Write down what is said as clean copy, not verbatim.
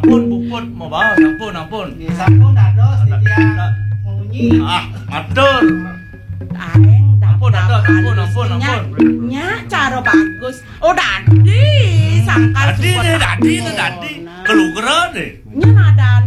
Ampun buput mau bawa, ampun. Sampun dados dia ngunyi. Matur. Aeng Ampun. Nya cara bagus. Oh dadi sangkal Dadi. Kelugren deh. Nya nada